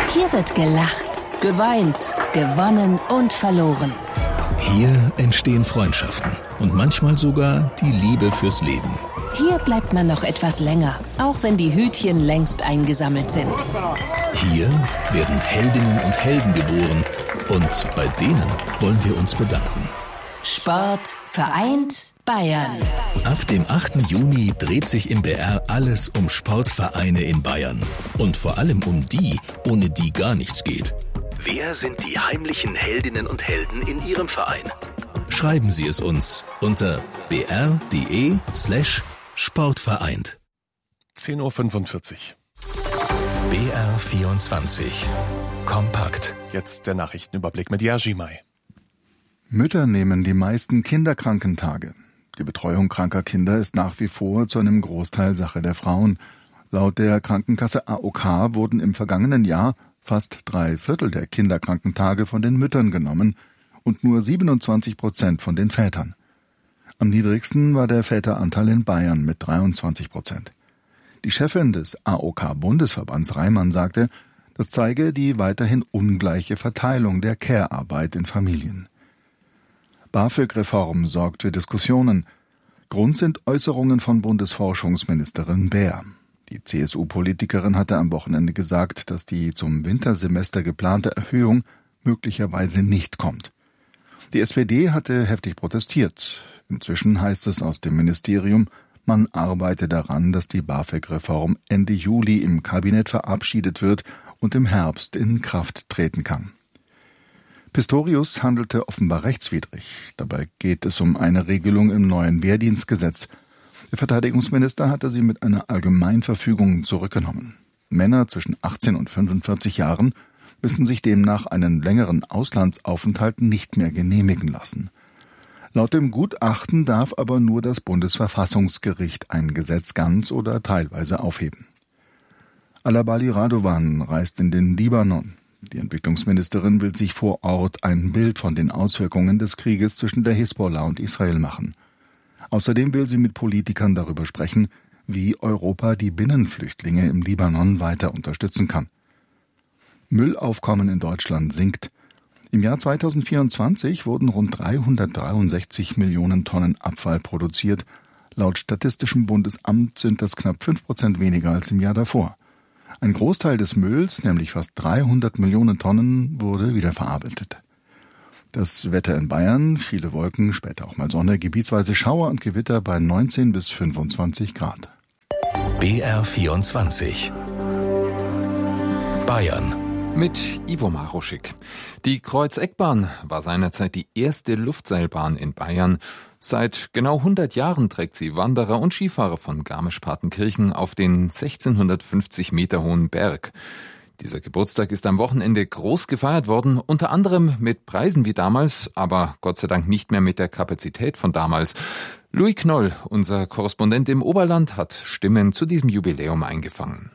Hier wird gelacht, geweint, gewonnen und verloren. Hier entstehen Freundschaften und manchmal sogar die Liebe fürs Leben. Hier bleibt man noch etwas länger, auch wenn die Hütchen längst eingesammelt sind. Hier werden Heldinnen und Helden geboren und bei denen wollen wir uns bedanken. Sport vereint Bayern. Ab dem 8. Juni dreht sich im BR alles um Sportvereine in Bayern. Und vor allem um die, ohne die gar nichts geht. Wer sind die heimlichen Heldinnen und Helden in Ihrem Verein? Schreiben Sie es uns unter br.de/sportvereint. 10:45 Uhr. BR24 Kompakt. Jetzt der Nachrichtenüberblick mit Jerzy May. Mütter nehmen die meisten Kinderkrankentage. Die Betreuung kranker Kinder ist nach wie vor zu einem Großteil Sache der Frauen. Laut der Krankenkasse AOK wurden im vergangenen Jahr fast 3/4 der Kinderkrankentage von den Müttern genommen und nur 27% von den Vätern. Am niedrigsten war der Väteranteil in Bayern mit 23%. Die Chefin des AOK-Bundesverbands Reimann sagte, das zeige die weiterhin ungleiche Verteilung der Care-Arbeit in Familien. BAföG-Reform sorgt für Diskussionen. Grund sind Äußerungen von Bundesforschungsministerin Baer. Die CSU-Politikerin hatte am Wochenende gesagt, dass die zum Wintersemester geplante Erhöhung möglicherweise nicht kommt. Die SPD hatte heftig protestiert. Inzwischen heißt es aus dem Ministerium, man arbeite daran, dass die BAföG-Reform Ende Juli im Kabinett verabschiedet wird und im Herbst in Kraft treten kann. Pistorius handelte offenbar rechtswidrig. Dabei geht es um eine Regelung im neuen Wehrdienstgesetz. Der Verteidigungsminister hatte sie mit einer Allgemeinverfügung zurückgenommen. Männer zwischen 18 und 45 Jahren müssen sich demnach einen längeren Auslandsaufenthalt nicht mehr genehmigen lassen. Laut dem Gutachten darf aber nur das Bundesverfassungsgericht ein Gesetz ganz oder teilweise aufheben. Alabali Radovan reist in den Libanon. Die Entwicklungsministerin will sich vor Ort ein Bild von den Auswirkungen des Krieges zwischen der Hisbollah und Israel machen. Außerdem will sie mit Politikern darüber sprechen, wie Europa die Binnenflüchtlinge im Libanon weiter unterstützen kann. Müllaufkommen in Deutschland sinkt. Im Jahr 2024 wurden rund 363 Millionen Tonnen Abfall produziert. Laut Statistischem Bundesamt sind das knapp 5% weniger als im Jahr davor. Ein Großteil des Mülls, nämlich fast 300 Millionen Tonnen, wurde wiederverarbeitet. Das Wetter in Bayern, viele Wolken, später auch mal Sonne, gebietsweise Schauer und Gewitter bei 19 bis 25 Grad. BR24 Bayern mit Ivo Maruschik. Die Kreuz-Eck-Bahn war seinerzeit die erste Luftseilbahn in Bayern. Seit genau 100 Jahren trägt sie Wanderer und Skifahrer von Garmisch-Partenkirchen auf den 1650 Meter hohen Berg. Dieser Geburtstag ist am Wochenende groß gefeiert worden, unter anderem mit Preisen wie damals, aber Gott sei Dank nicht mehr mit der Kapazität von damals. Louis Knoll, unser Korrespondent im Oberland, hat Stimmen zu diesem Jubiläum eingefangen.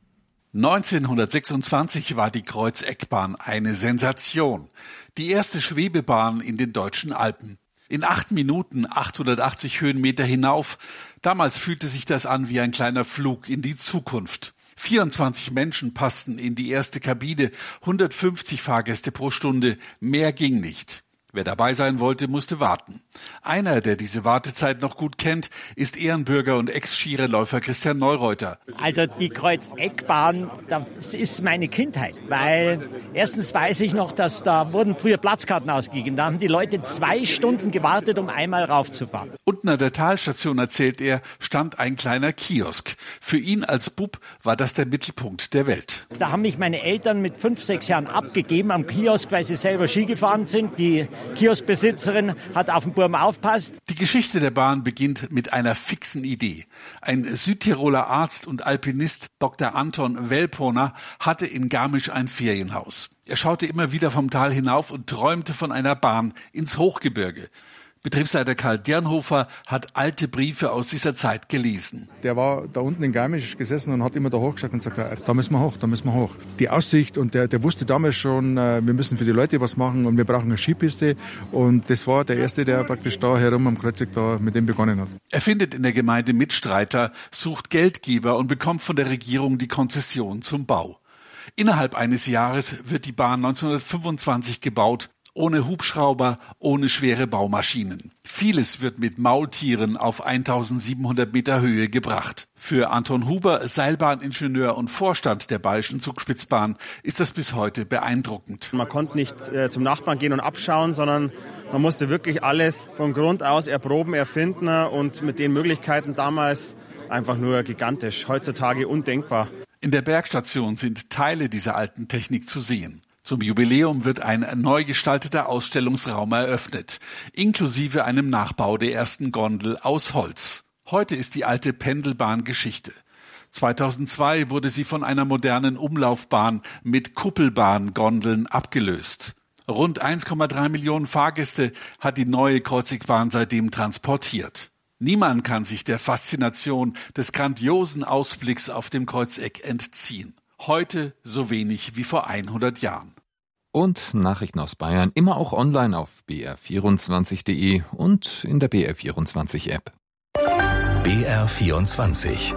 1926 war die Kreuz-Eck-Bahn eine Sensation. Die erste Schwebebahn in den deutschen Alpen. In 8 Minuten 880 Höhenmeter hinauf. Damals fühlte sich das an wie ein kleiner Flug in die Zukunft. 24 Menschen passten in die erste Kabine, 150 Fahrgäste pro Stunde. Mehr ging nicht. Wer dabei sein wollte, musste warten. Einer, der diese Wartezeit noch gut kennt, ist Ehrenbürger und Ex-Skirennläufer Christian Neureuter. Also die Kreuz-Eck-Bahn, das ist meine Kindheit, weil erstens weiß ich noch, dass da wurden früher Platzkarten ausgegeben. Da haben die Leute 2 Stunden gewartet, um einmal raufzufahren. Unten an der Talstation, erzählt er, stand ein kleiner Kiosk. Für ihn als Bub war das der Mittelpunkt der Welt. Da haben mich meine Eltern mit 5, 6 Jahren abgegeben am Kiosk, weil sie selber Ski gefahren sind. Die Kioskbesitzerin hat auf den Burm aufpasst. Die Geschichte der Bahn beginnt mit einer fixen Idee. Ein Südtiroler Arzt und Alpinist, Dr. Anton Welponer, hatte in Garmisch ein Ferienhaus. Er schaute immer wieder vom Tal hinauf und träumte von einer Bahn ins Hochgebirge. Betriebsleiter Karl Dernhofer hat alte Briefe aus dieser Zeit gelesen. Der war da unten in Garmisch gesessen und hat immer da hochgeschaut und gesagt, da müssen wir hoch, da müssen wir hoch. Die Aussicht, und der wusste damals schon, wir müssen für die Leute was machen und wir brauchen eine Skipiste. Und das war der Erste, der praktisch da herum am Kreuzeck da mit dem begonnen hat. Er findet in der Gemeinde Mitstreiter, sucht Geldgeber und bekommt von der Regierung die Konzession zum Bau. Innerhalb eines Jahres wird die Bahn 1925 gebaut, ohne Hubschrauber, ohne schwere Baumaschinen. Vieles wird mit Maultieren auf 1700 Meter Höhe gebracht. Für Anton Huber, Seilbahningenieur und Vorstand der Bayerischen Zugspitzbahn, ist das bis heute beeindruckend. Man konnte nicht zum Nachbarn gehen und abschauen, sondern man musste wirklich alles von Grund aus erproben, erfinden und mit den Möglichkeiten damals einfach nur gigantisch. Heutzutage undenkbar. In der Bergstation sind Teile dieser alten Technik zu sehen. Zum Jubiläum wird ein neu gestalteter Ausstellungsraum eröffnet, inklusive einem Nachbau der ersten Gondel aus Holz. Heute ist die alte Pendelbahn Geschichte. 2002 wurde sie von einer modernen Umlaufbahn mit Kuppelbahngondeln abgelöst. Rund 1,3 Millionen Fahrgäste hat die neue Kreuzegbahn seitdem transportiert. Niemand kann sich der Faszination des grandiosen Ausblicks auf dem Kreuzeck entziehen. Heute so wenig wie vor 100 Jahren. Und Nachrichten aus Bayern immer auch online auf br24.de und in der BR24-App. BR24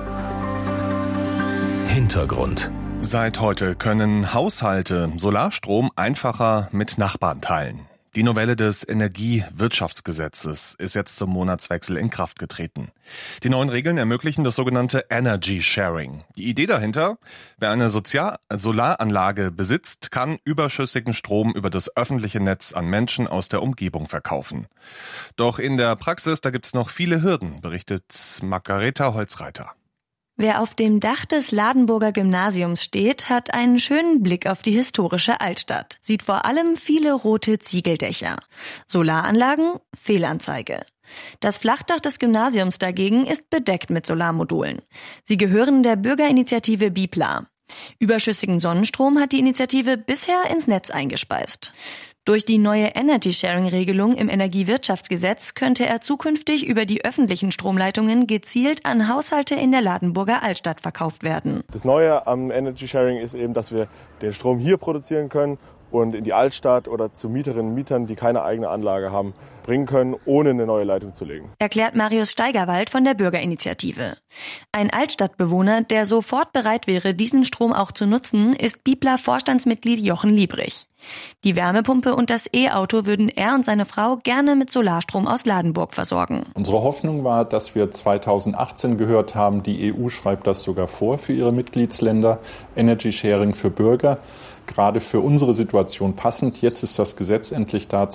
Hintergrund. Seit heute können Haushalte Solarstrom einfacher mit Nachbarn teilen. Die Novelle des Energiewirtschaftsgesetzes ist jetzt zum Monatswechsel in Kraft getreten. Die neuen Regeln ermöglichen das sogenannte Energy Sharing. Die Idee dahinter: Wer eine Solaranlage besitzt, kann überschüssigen Strom über das öffentliche Netz an Menschen aus der Umgebung verkaufen. Doch in der Praxis, da gibt's noch viele Hürden, berichtet Margareta Holzreiter. Wer auf dem Dach des Ladenburger Gymnasiums steht, hat einen schönen Blick auf die historische Altstadt. Sieht vor allem viele rote Ziegeldächer. Solaranlagen? Fehlanzeige. Das Flachdach des Gymnasiums dagegen ist bedeckt mit Solarmodulen. Sie gehören der Bürgerinitiative BIPLA. Überschüssigen Sonnenstrom hat die Initiative bisher ins Netz eingespeist. Durch die neue Energy-Sharing-Regelung im Energiewirtschaftsgesetz könnte er zukünftig über die öffentlichen Stromleitungen gezielt an Haushalte in der Ladenburger Altstadt verkauft werden. Das Neue am Energy-Sharing ist eben, dass wir den Strom hier produzieren können und in die Altstadt oder zu Mieterinnen und Mietern, die keine eigene Anlage haben, bringen können, ohne eine neue Leitung zu legen. Erklärt Marius Steigerwald von der Bürgerinitiative. Ein Altstadtbewohner, der sofort bereit wäre, diesen Strom auch zu nutzen, ist BIPLA-Vorstandsmitglied Jochen Liebrich. Die Wärmepumpe und das E-Auto würden er und seine Frau gerne mit Solarstrom aus Ladenburg versorgen. Unsere Hoffnung war, dass wir 2018 gehört haben, die EU schreibt das sogar vor für ihre Mitgliedsländer, Energy Sharing für Bürger. Gerade für unsere Situation passend. Jetzt ist das Gesetz endlich da,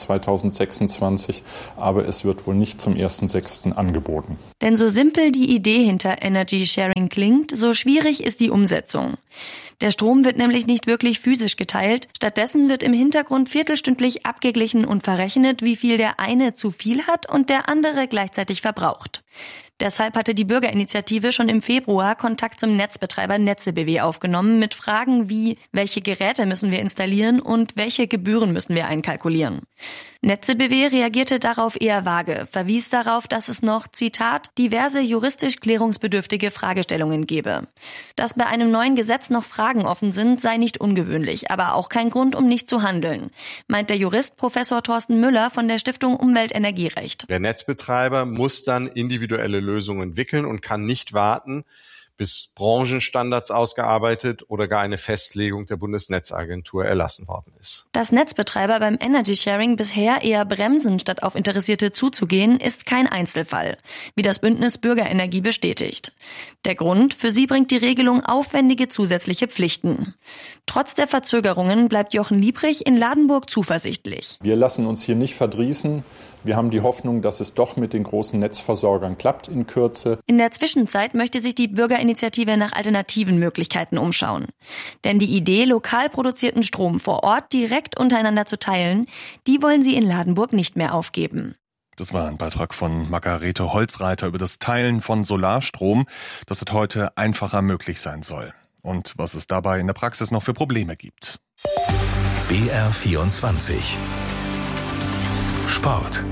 2026, aber es wird wohl nicht zum 1.6. angeboten. Denn so simpel die Idee hinter Energy Sharing klingt, so schwierig ist die Umsetzung. Der Strom wird nämlich nicht wirklich physisch geteilt. Stattdessen wird im Hintergrund viertelstündlich abgeglichen und verrechnet, wie viel der eine zu viel hat und der andere gleichzeitig verbraucht. Deshalb hatte die Bürgerinitiative schon im Februar Kontakt zum Netzbetreiber NetzeBW aufgenommen mit Fragen wie: Welche Geräte müssen wir installieren und welche Gebühren müssen wir einkalkulieren? NetzeBW reagierte darauf eher vage, verwies darauf, dass es noch, Zitat, diverse juristisch klärungsbedürftige Fragestellungen gebe. Dass bei einem neuen Gesetz noch Fragen offen sind, sei nicht ungewöhnlich, aber auch kein Grund, um nicht zu handeln, meint der Jurist Professor Thorsten Müller von der Stiftung Umwelt-Energierecht. Der Netzbetreiber muss dann individuelle Lösungen entwickeln und kann nicht warten, bis Branchenstandards ausgearbeitet oder gar eine Festlegung der Bundesnetzagentur erlassen worden ist. Dass Netzbetreiber beim Energy Sharing bisher eher bremsen, statt auf Interessierte zuzugehen, ist kein Einzelfall, wie das Bündnis Bürgerenergie bestätigt. Der Grund: Für sie bringt die Regelung aufwendige zusätzliche Pflichten. Trotz der Verzögerungen bleibt Jochen Liebrich in Ladenburg zuversichtlich. Wir lassen uns hier nicht verdrießen. Wir haben die Hoffnung, dass es doch mit den großen Netzversorgern klappt in Kürze. In der Zwischenzeit möchte sich die Bürgerinitiative nach alternativen Möglichkeiten umschauen. Denn die Idee, lokal produzierten Strom vor Ort direkt untereinander zu teilen, die wollen sie in Ladenburg nicht mehr aufgeben. Das war ein Beitrag von Margarete Holzreiter über das Teilen von Solarstrom, das seit heute einfacher möglich sein soll. Und was es dabei in der Praxis noch für Probleme gibt. BR24 Sport.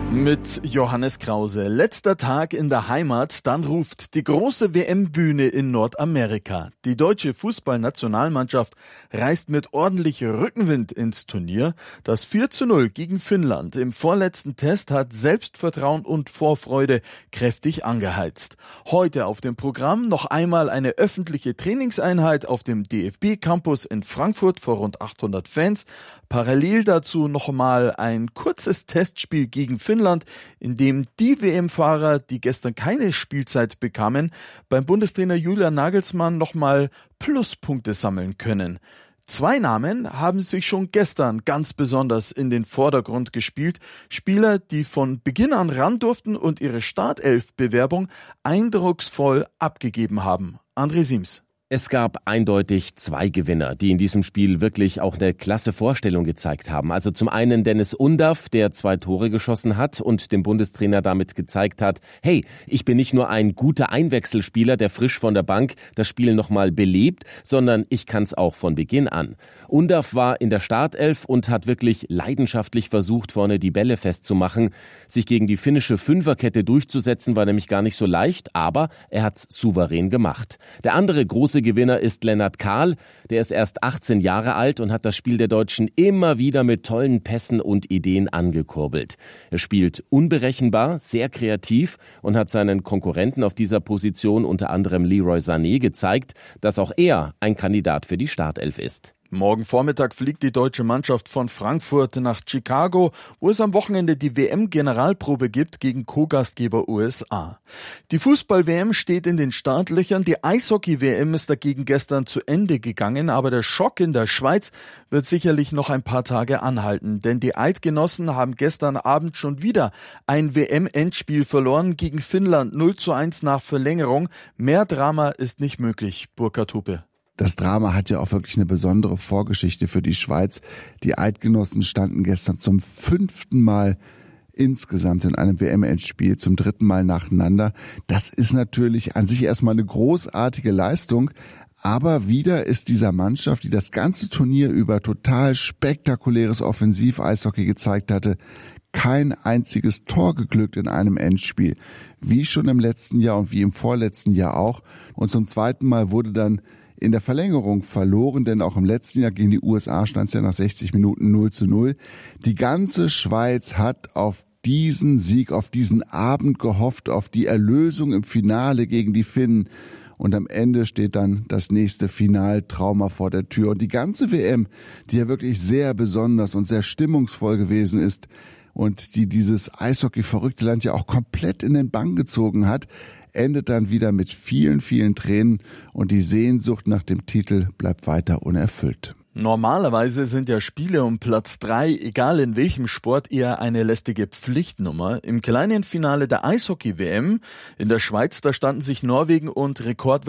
Mit Johannes Krause. Letzter Tag in der Heimat, dann ruft die große WM-Bühne in Nordamerika. Die deutsche Fußballnationalmannschaft reist mit ordentlich Rückenwind ins Turnier. Das 4:0 gegen Finnland im vorletzten Test hat Selbstvertrauen und Vorfreude kräftig angeheizt. Heute auf dem Programm noch einmal eine öffentliche Trainingseinheit auf dem DFB-Campus in Frankfurt vor rund 800 Fans. Parallel dazu nochmal ein kurzes Testspiel gegen Finnland, in dem die WM-Fahrer, die gestern keine Spielzeit bekamen, beim Bundestrainer Julian Nagelsmann nochmal Pluspunkte sammeln können. 2 Namen haben sich schon gestern ganz besonders in den Vordergrund gespielt. Spieler, die von Beginn an ran durften und ihre Startelf-Bewerbung eindrucksvoll abgegeben haben. André Siems. Es gab eindeutig 2 Gewinner, die in diesem Spiel wirklich auch eine klasse Vorstellung gezeigt haben. Also zum einen Dennis Undaff, der 2 Tore geschossen hat und dem Bundestrainer damit gezeigt hat, hey, ich bin nicht nur ein guter Einwechselspieler, der frisch von der Bank das Spiel nochmal belebt, sondern ich kann es auch von Beginn an. Undaff war in der Startelf und hat wirklich leidenschaftlich versucht, vorne die Bälle festzumachen. Sich gegen die finnische Fünferkette durchzusetzen, war nämlich gar nicht so leicht, aber er hat's souverän gemacht. Der andere große Gewinner ist Lennart Kahl, der ist erst 18 Jahre alt und hat das Spiel der Deutschen immer wieder mit tollen Pässen und Ideen angekurbelt. Er spielt unberechenbar, sehr kreativ und hat seinen Konkurrenten auf dieser Position, unter anderem Leroy Sané, gezeigt, dass auch er ein Kandidat für die Startelf ist. Morgen Vormittag fliegt die deutsche Mannschaft von Frankfurt nach Chicago, wo es am Wochenende die WM-Generalprobe gibt gegen Co-Gastgeber USA. Die Fußball-WM steht in den Startlöchern, die Eishockey-WM ist dagegen gestern zu Ende gegangen, aber der Schock in der Schweiz wird sicherlich noch ein paar Tage anhalten, denn die Eidgenossen haben gestern Abend schon wieder ein WM-Endspiel verloren gegen Finnland 0:1 nach Verlängerung. Mehr Drama ist nicht möglich. Burkhard Hupe. Das Drama hat ja auch wirklich eine besondere Vorgeschichte für die Schweiz. Die Eidgenossen standen gestern zum 5. Mal insgesamt in einem WM-Endspiel, zum 3. Mal nacheinander. Das ist natürlich an sich erstmal eine großartige Leistung. Aber wieder ist dieser Mannschaft, die das ganze Turnier über total spektakuläres Offensiv-Eishockey gezeigt hatte, kein einziges Tor geglückt in einem Endspiel. Wie schon im letzten Jahr und wie im vorletzten Jahr auch. Und zum 2. Mal wurde dann in der Verlängerung verloren, denn auch im letzten Jahr gegen die USA stand es ja nach 60 Minuten 0:0. Die ganze Schweiz hat auf diesen Sieg, auf diesen Abend gehofft, auf die Erlösung im Finale gegen die Finnen. Und am Ende steht dann das nächste Finaltrauma vor der Tür. Und die ganze WM, die ja wirklich sehr besonders und sehr stimmungsvoll gewesen ist und die dieses Eishockey-verrückte Land ja auch komplett in den Bann gezogen hat, endet dann wieder mit vielen, vielen Tränen und die Sehnsucht nach dem Titel bleibt weiter unerfüllt. Normalerweise sind ja Spiele um Platz 3, egal in welchem Sport, eher eine lästige Pflichtnummer. Im kleinen Finale der Eishockey-WM in der Schweiz, da standen sich Norwegen und Rekordweltmeister